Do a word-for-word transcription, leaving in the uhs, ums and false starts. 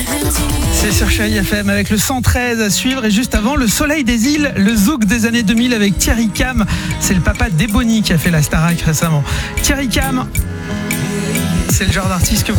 C'est sur Chérie F M avec le cent treize à suivre et juste avant le Soleil des îles, le zouk des années deux mille avec Thierry Cam. C'est le papa d'Ebony qui a fait la Starac récemment. Thierry Cam, c'est le genre d'artiste que